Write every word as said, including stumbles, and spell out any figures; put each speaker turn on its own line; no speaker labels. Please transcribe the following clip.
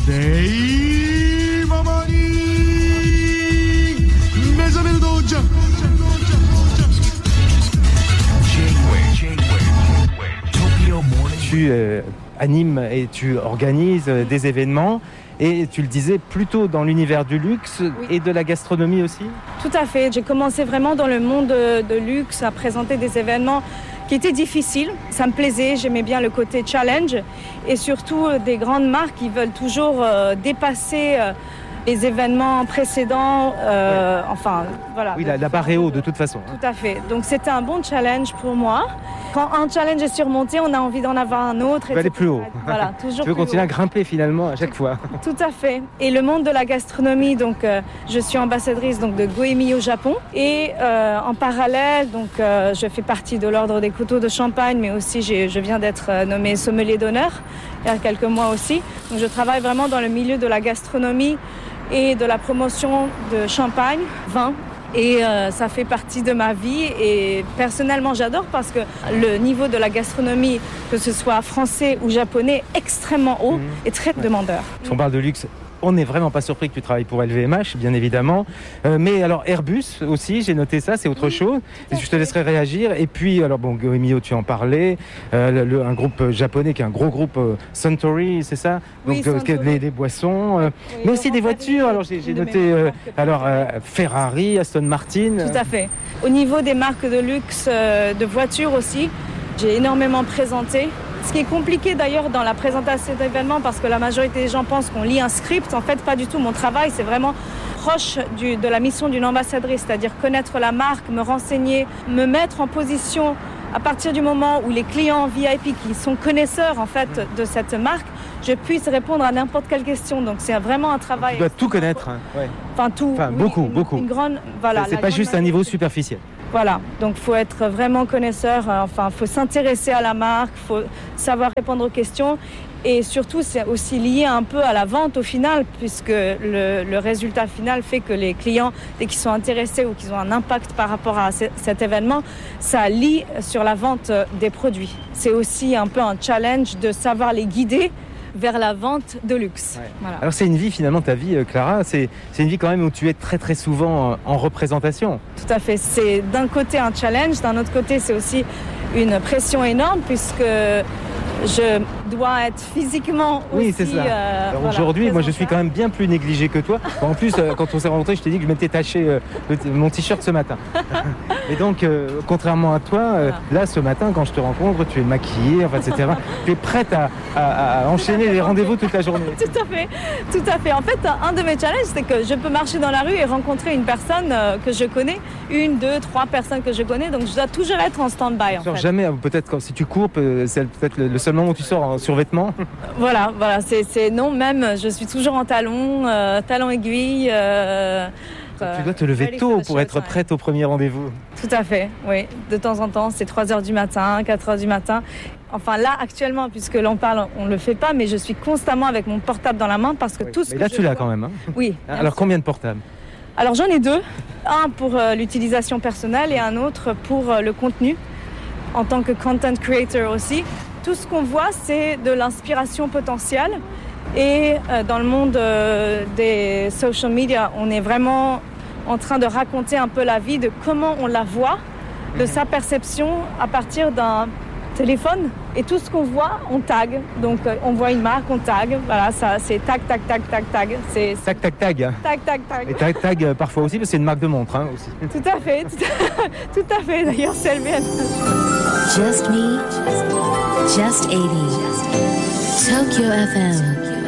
Sei mamani Mesame Doja.
Tu euh, animes et tu organises euh, des événements et tu le disais plutôt dans l'univers du luxe oui. et de la gastronomie aussi.
Tout à fait. J'ai commencé vraiment dans le monde de, de luxe à présenter des événements qui étaient difficiles. Ça me plaisait, j'aimais bien le côté challenge et surtout euh, des grandes marques qui veulent toujours euh, dépasser euh, les événements précédents. Euh, ouais. Enfin, voilà.
Oui, la, la barre est haute de toute façon.
Tout à fait. Donc c'était un bon challenge pour moi. Quand un challenge est surmonté, on a envie d'en avoir un autre.
Tu veux aller plus haut.
Voilà, toujours
tu veux
plus
continuer
haut.
à grimper finalement à chaque fois.
Tout à fait. Et le monde de la gastronomie, donc euh, je suis ambassadrice donc de Goemio au Japon. Et euh, en parallèle, donc euh, je fais partie de l'ordre des couteaux de Champagne, mais aussi j'ai, je viens d'être nommée sommelier d'honneur il y a quelques mois aussi. Donc je travaille vraiment dans le milieu de la gastronomie et de la promotion de champagne, vin. Et euh, ça fait partie de ma vie et personnellement j'adore parce que le niveau de la gastronomie, que ce soit français ou japonais, est extrêmement haut mmh. et très ouais. demandeur.
Si on parle de luxe, on n'est vraiment pas surpris que tu travailles pour L V M H, bien évidemment. Euh, mais alors Airbus aussi, j'ai noté ça, c'est autre oui, chose. Et je te laisserai réagir. Et puis, alors bon, Goemio, tu en parlais. Euh, le, un groupe japonais qui est un gros groupe, euh, Suntory, c'est ça. Donc
oui,
euh, les, les boissons, euh, oui, mais aussi des voitures. Alors j'ai, j'ai noté euh, alors euh, Ferrari, Aston Martin.
Tout à fait. Au niveau des marques de luxe, euh, de voitures aussi, j'ai énormément présenté. Ce qui est compliqué d'ailleurs dans la présentation d'événements parce que la majorité des gens pensent qu'on lit un script. En fait, pas du tout. Mon travail, c'est vraiment proche du, de la mission d'une ambassadrice, c'est-à-dire connaître la marque, me renseigner, me mettre en position à partir du moment où les clients V I P qui sont connaisseurs en fait de cette marque, je puisse répondre à n'importe quelle question. Donc c'est vraiment un travail.
Tu dois tout connaître. Hein. Ouais.
Enfin tout.
Enfin,
oui,
beaucoup,
une,
beaucoup.
Une grande, voilà.
C'est, c'est pas juste un niveau superficiel.
Voilà, donc il faut être vraiment connaisseur, enfin il faut s'intéresser à la marque, il faut savoir répondre aux questions et surtout c'est aussi lié un peu à la vente au final puisque le, le résultat final fait que les clients, dès qu'ils sont intéressés ou qu'ils ont un impact par rapport à c- cet événement, ça lie sur la vente des produits. C'est aussi un peu un challenge de savoir les guider vers la vente de luxe.
Ouais.
Voilà.
Alors c'est une vie finalement, ta vie Clara, c'est, c'est une vie quand même où tu es très très souvent en représentation.
Tout à fait, c'est d'un côté un challenge, d'un autre côté c'est aussi une pression énorme puisque je dois être physiquement aussi...
Oui, c'est ça.
Euh,
Alors, aujourd'hui,
voilà,
moi, je suis quand même bien plus négligé que toi. En plus, euh, quand on s'est rencontrés, je t'ai dit que je m'étais taché euh, le, mon t-shirt ce matin. Et donc, euh, contrairement à toi, euh, voilà. Là, ce matin, quand je te rencontre, tu es maquillée, enfin, et cetera. Tu es prête à, à, à enchaîner les rendez-vous toute la journée.
Tout à fait, tout à fait. En fait, un de mes challenges, c'est que je peux marcher dans la rue et rencontrer une personne euh, que je connais, une, deux, trois personnes que je connais. Donc, je dois toujours être en stand-by.
Tu sors
en fait.
jamais, peut-être quand, si tu cours, c'est peut-être le, le seul moment où tu sors en survêtement.
Voilà, voilà, c'est, c'est non, même, je suis toujours en talons, euh, talons aiguilles. Euh,
tu dois te lever tôt pour être prête au premier rendez-vous.
Tout à fait, oui. De temps en temps, c'est trois heures du matin, quatre heures du matin. Enfin là, actuellement, puisque l'on parle, on ne le fait pas, mais je suis constamment avec mon portable dans la main parce que
oui.
tout ce
mais
que
là,
je
tu
vois...
l'as quand même. Hein.
Oui.
Alors, combien de portables ?
Alors, j'en ai deux. Un pour euh, l'utilisation personnelle et un autre pour euh, le contenu, en tant que content creator aussi. Tout ce qu'on voit, c'est de l'inspiration potentielle. Et euh, dans le monde euh, des social media, on est vraiment en train de raconter un peu la vie, de comment on la voit, de sa perception à partir d'un téléphone. Et tout ce qu'on voit, on tag. Donc euh, on voit une marque, on tag. Voilà, ça, c'est tag, tag, tag, tag, tag. C'est, c'est...
Tag, tag, tag.
Tag, tag, tag.
Et tag, tag euh, parfois aussi, parce que c'est une marque de montre hein, aussi.
Tout à fait, tout à, tout à fait. D'ailleurs, c'est L V M H.
Just me, just eighty. Tokyo F M.